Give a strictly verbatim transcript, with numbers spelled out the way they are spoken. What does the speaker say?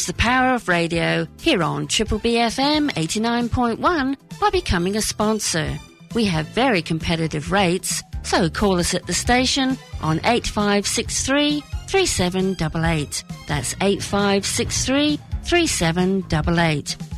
Use the power of radio here on Triple B F M eighty-nine point one by becoming a sponsor. We have very competitive rates, so call us at the station on eight five six three, three seven eight eight. That's eight five six three, three seven eight eight.